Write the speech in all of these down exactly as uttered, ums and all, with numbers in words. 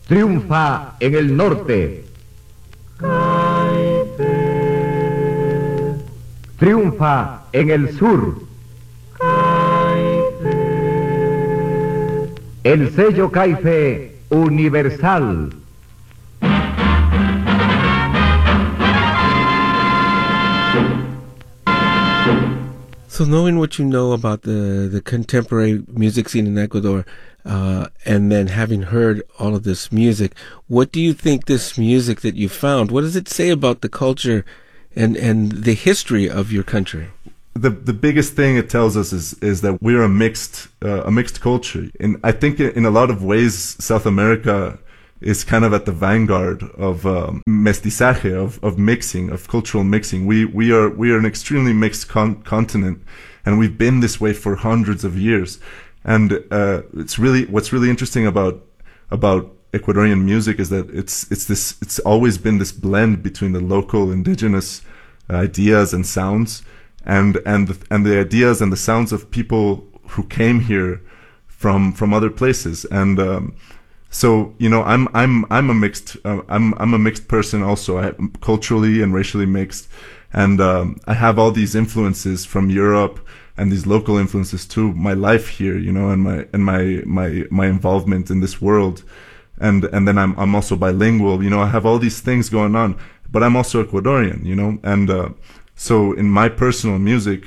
triunfa en el norte. Triunfa en el sur. El sello Caife universal. So knowing what you know about the, the contemporary music scene in Ecuador, uh, and then having heard all of this music, what do you think this music that you found, what does it say about the culture and, and the history of your country? The the biggest thing it tells us is is that we're a mixed uh, a mixed culture, and I think in a lot of ways South America is kind of at the vanguard of um, mestizaje, of of mixing, of cultural mixing. We we are we are an extremely mixed con- continent, and we've been this way for hundreds of years. And uh, it's really what's really interesting about about Ecuadorian music is that it's it's this it's always been this blend between the local indigenous ideas and sounds. And and the, and the ideas and the sounds of people who came here from from other places, and um, so you know I'm I'm I'm a mixed uh, I'm I'm a mixed person also. I'm culturally and racially mixed, and um, I have all these influences from Europe and these local influences to my life here, you know, and my and my my my involvement in this world, and and then I'm I'm also bilingual, you know. I have all these things going on, but I'm also Ecuadorian, you know, and. Uh, So in my personal music,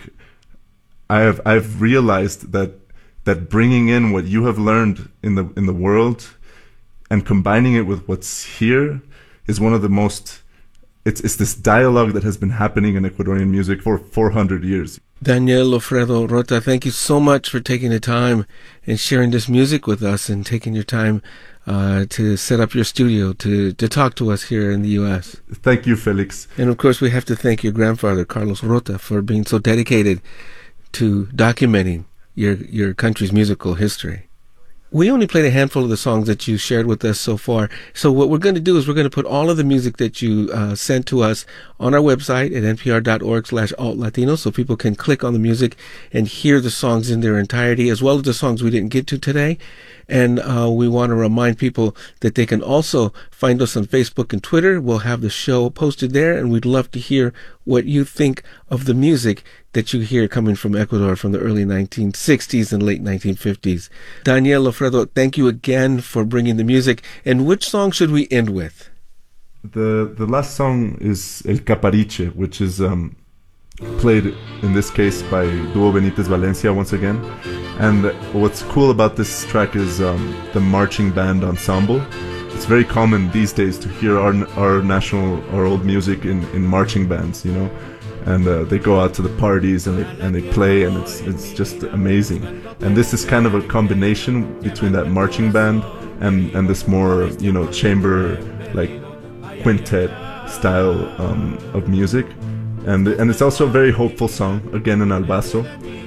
I have I've realized that that bringing in what you have learned in the in the world and combining it with what's here is one of the most it's it's this dialogue that has been happening in Ecuadorian music for four hundred years. Daniel Lofredo Rota, thank you so much for taking the time and sharing this music with us and taking your time uh, to set up your studio to, to talk to us here in the U S. Thank you, Felix. And of course, we have to thank your grandfather, Carlos Rota, for being so dedicated to documenting your, your country's musical history. We only played a handful of the songs that you shared with us so far. So what we're going to do is we're going to put all of the music that you uh, sent to us on our website at npr.org slash alt-latino so people can click on the music and hear the songs in their entirety, as well as the songs we didn't get to today. And uh, we want to remind people that they can also find us on Facebook and Twitter. We'll have the show posted there, and we'd love to hear what you think of the music that you hear coming from Ecuador from the early nineteen sixties and late nineteen fifties. Daniel Lofredo, thank you again for bringing the music. And which song should we end with? The the last song is El Capariche, which is um, played in this case by Duo Benitez Valencia once again. And what's cool about this track is um, the marching band ensemble. It's very common these days to hear our our national, our old music in, in marching bands, you know. And uh, they go out to the parties and they and they play, and it's it's just amazing. And this is kind of a combination between that marching band and and this more, you know, chamber like quintet style um, of music. And and it's also a very hopeful song, again in albazo,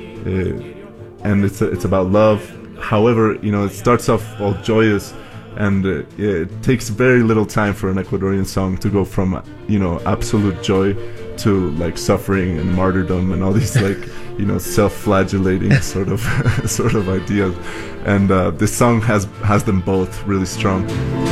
uh, and it's a, it's about love. However, you know, it starts off all joyous, and uh, it takes very little time for an Ecuadorian song to go from, you know, absolute joy to like suffering and martyrdom and all these like, you know, self-flagellating sort of sort of ideas. And uh, this song has has them both really strong.